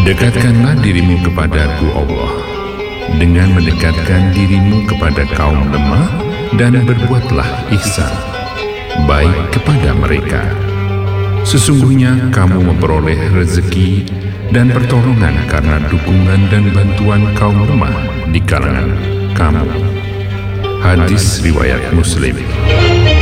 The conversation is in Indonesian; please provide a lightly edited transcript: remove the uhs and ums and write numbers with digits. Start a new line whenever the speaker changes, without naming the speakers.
Dekatkanlah dirimu kepadaku Allah, dengan mendekatkan dirimu kepada kaum lemah dan berbuatlah ihsan, baik kepada mereka. Sesungguhnya kamu memperoleh rezeki dan pertolongan karena dukungan dan bantuan kaum lemah di kalangan kamu. Hadis riwayat Muslim.